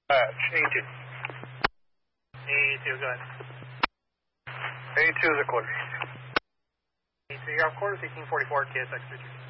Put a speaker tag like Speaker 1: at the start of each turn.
Speaker 1: A2.
Speaker 2: A2, go ahead.
Speaker 1: A2 is a quarter.
Speaker 2: A2, you're off quarter, 1644, KSX 2.